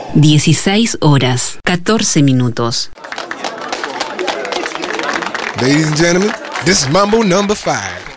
16 horas, 14 minutos. Ladies and gentlemen, this is Mambo number 5.